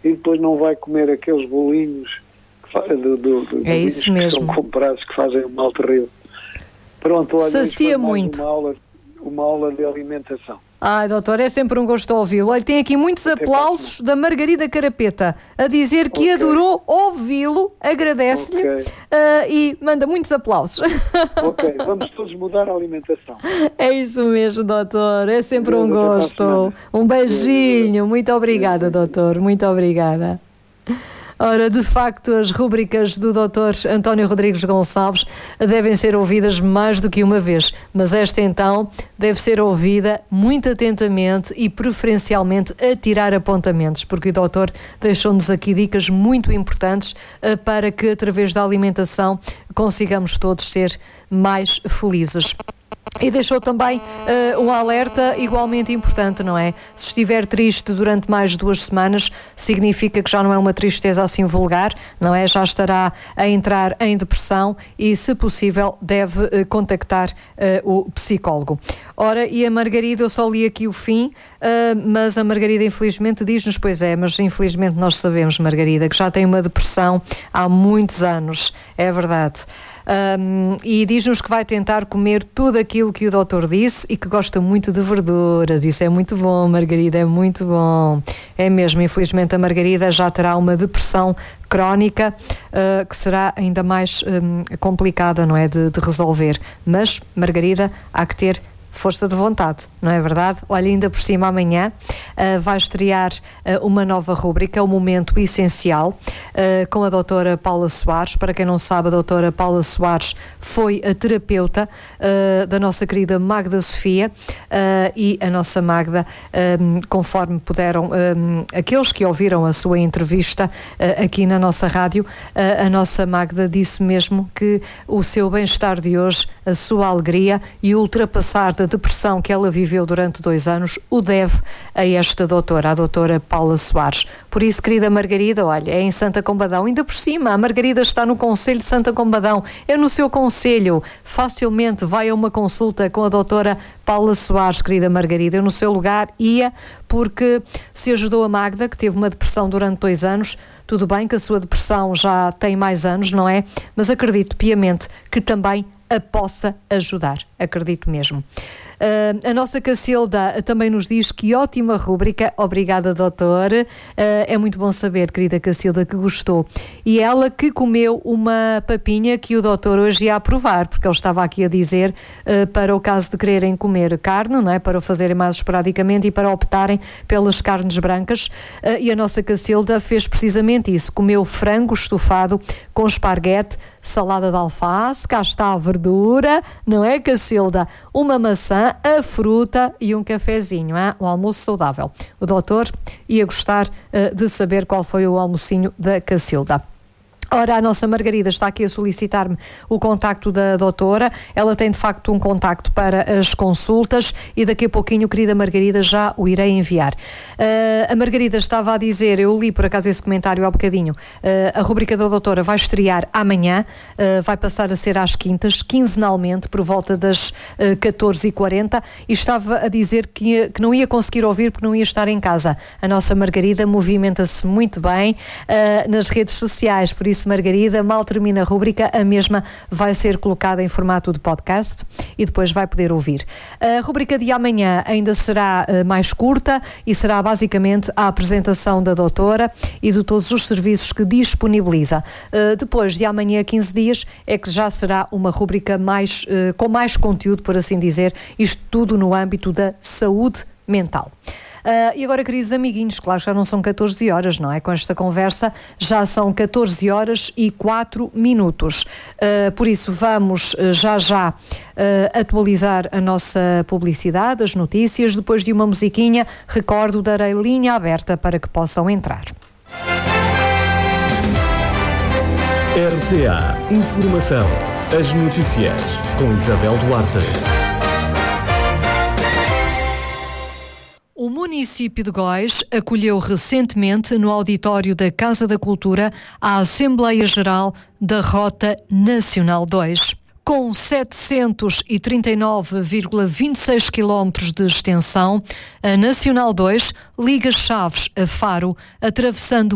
e depois não vai comer aqueles bolinhos é isso que mesmo. são comprados, que fazem um mal terrível. Pronto, olha, sacia muito. Uma aula de alimentação. Ai, doutor, é sempre um gosto ouvi-lo. Olha, tem aqui muitos aplausos da Margarida Carapeta a dizer que adorou ouvi-lo, agradece-lhe e manda muitos aplausos. Ok, vamos todos mudar a alimentação. É isso mesmo, doutor, é sempre um gosto. Um beijinho, muito obrigada, doutor, muito obrigada. Ora, de facto, as rúbricas do Dr. António Rodrigues Gonçalves devem ser ouvidas mais do que uma vez, mas esta então deve ser ouvida muito atentamente e preferencialmente a tirar apontamentos, porque o doutor deixou-nos aqui dicas muito importantes para que, através da alimentação, consigamos todos ser mais felizes. E deixou também um alerta igualmente importante, não é? Se estiver triste durante mais de 2 semanas, significa que já não é uma tristeza assim vulgar, não é? Já estará a entrar em depressão e, se possível, deve contactar o psicólogo. Ora, e a Margarida, eu só li aqui o fim, mas a Margarida infelizmente diz-nos, pois é, mas infelizmente nós sabemos, Margarida, que já tem uma depressão há muitos anos, é verdade. E diz-nos que vai tentar comer tudo aquilo que o doutor disse e que gosta muito de verduras. Isso é muito bom, Margarida, é muito bom. É mesmo, infelizmente a Margarida já terá uma depressão crónica que será ainda mais complicada, não é, de resolver. Mas, Margarida, há que ter força de vontade, não é verdade? Olha, ainda por cima amanhã vai estrear uma nova rúbrica, o Momento Essencial, com a doutora Paula Soares. Para quem não sabe, a doutora Paula Soares foi a terapeuta da nossa querida Magda Sofia e a nossa Magda, conforme puderam, aqueles que ouviram a sua entrevista aqui na nossa rádio, a nossa Magda disse mesmo que o seu bem-estar de hoje, a sua alegria e o ultrapassar da depressão que ela viveu durante 2 anos, o deve a esta doutora, a doutora Paula Soares. Por isso, querida Margarida, olha, é em Santa Combadão, ainda por cima, a Margarida está no Conselho de Santa Combadão, é no seu concelho, facilmente vai a uma consulta com a doutora Paula Soares, querida Margarida. Eu no seu lugar ia, porque se ajudou a Magda, que teve uma depressão durante 2 anos, tudo bem que a sua depressão já tem mais anos, não é? Mas acredito piamente que também a possa ajudar, acredito mesmo. A nossa Cacilda também nos diz que ótima rúbrica, obrigada doutor, é muito bom saber, querida Cacilda, que gostou. E ela que comeu uma papinha que o doutor hoje ia aprovar, porque ele estava aqui a dizer para o caso de quererem comer carne, não é? Para o fazerem mais esporadicamente e para optarem pelas carnes brancas, e a nossa Cacilda fez precisamente isso, comeu frango estufado com esparguete, salada de alface, cá está a verdura, não é, Cacilda? Uma maçã, a fruta e um cafezinho, hein? Um almoço saudável. O doutor ia gostar de saber qual foi o almocinho da Cacilda. Ora, a nossa Margarida está aqui a solicitar-me o contacto da doutora. Ela tem de facto um contacto para as consultas e daqui a pouquinho, querida Margarida, já o irei enviar. A Margarida estava a dizer, eu li por acaso esse comentário há bocadinho, a rubrica da doutora vai estrear amanhã, vai passar a ser às quintas, quinzenalmente, por volta das 14h40, e estava a dizer que não ia conseguir ouvir porque não ia estar em casa. A nossa Margarida movimenta-se muito bem nas redes sociais, por isso, Margarida, mal termina a rúbrica, a mesma vai ser colocada em formato de podcast e depois vai poder ouvir. A rúbrica de amanhã ainda será mais curta e será basicamente a apresentação da doutora e de todos os serviços que disponibiliza. Depois de amanhã a 15 dias é que já será uma rúbrica mais, com mais conteúdo, por assim dizer, isto tudo no âmbito da saúde mental. E agora, queridos amiguinhos, claro, já não são 14 horas, não é? Com esta conversa já são 14 horas e 4 minutos. Por isso, vamos já atualizar a nossa publicidade, as notícias. Depois de uma musiquinha, recordo, darei linha aberta para que possam entrar. RCA Informação. As notícias com Isabel Duarte. O município de Góis acolheu recentemente no auditório da Casa da Cultura a Assembleia Geral da Rota Nacional 2. Com 739,26 km de extensão, a Nacional 2 liga Chaves a Faro, atravessando